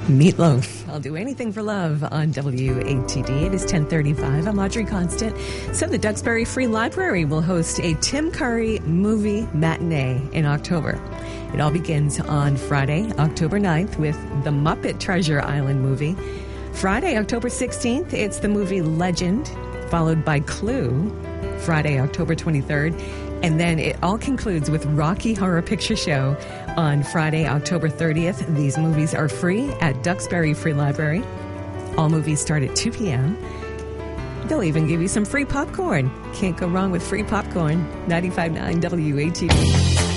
Meatloaf. I'll do anything for love on WATD. It is 10:35. I'm Audrey Constant. So the Duxbury Free Library will host a Tim Curry movie matinee in October. It all begins on Friday, October 9th with the Muppet Treasure Island movie. Friday, October 16th, it's the movie Legend, followed by Clue, Friday, October 23rd. And then it all concludes with Rocky Horror Picture Show on Friday, October 30th. These movies are free at Duxbury Free Library. All movies start at 2 p.m. They'll even give you some free popcorn. Can't go wrong with free popcorn. 95.9 WATD.